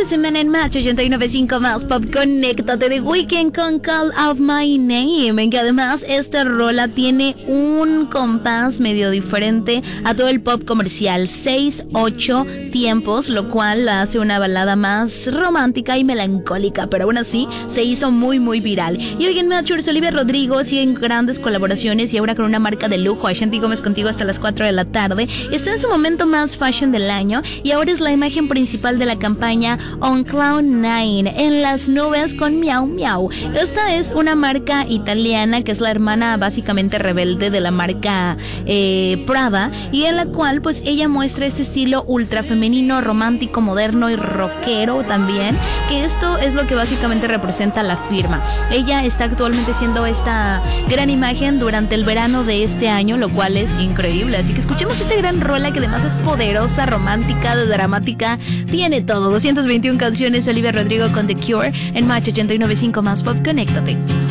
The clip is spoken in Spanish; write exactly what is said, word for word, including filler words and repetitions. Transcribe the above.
semana en Match ochenta y nueve punto cinco más Pop. Conéctate de Weekend con Call Out My Name, en que además esta rola tiene un compás medio diferente a todo el pop comercial, seis ocho tiempos, lo cual la hace una balada más romántica y melancólica, pero aún así se hizo muy muy viral. Y hoy en Match, Olivia Rodrigo sigue en grandes colaboraciones y ahora con una marca de lujo. Ashanti Gómez contigo hasta las cuatro de la tarde. Está en su momento más fashion del año y ahora es la imagen principal de la campaña On Cloud Nine, en las nubes con Miau Miau. Esta es una marca italiana que es la hermana básicamente rebelde de la marca eh, Prada, y en la cual pues ella muestra este estilo ultra femenino, romántico, moderno y rockero también, que esto es lo que básicamente representa la firma. Ella está actualmente haciendo esta gran imagen durante el verano de este año, lo cual es increíble. Así que escuchemos esta gran rola que además es poderosa, romántica, dramática, tiene todo. doscientas veintiuna canciones, Olivia Rodrigo con The Cure en Match ochenta y nueve punto cinco más Pop. Conéctate.